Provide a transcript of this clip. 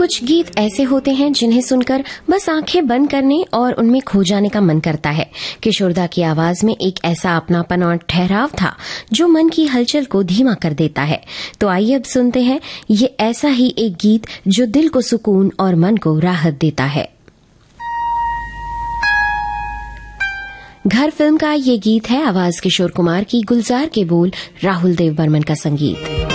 कुछ गीत ऐसे होते हैं जिन्हें सुनकर बस आंखें बंद करने और उनमें खो जाने का मन करता है। किशोरदा की आवाज में एक ऐसा अपनापन और ठहराव था जो मन की हलचल को धीमा कर देता है। तो आइए अब सुनते हैं ये ऐसा ही एक गीत जो दिल को सुकून और मन को राहत देता है। घर फिल्म का ये गीत है, आवाज किशोर कुमार की, गुलजार के बोल, राहुल देव बर्मन का संगीत।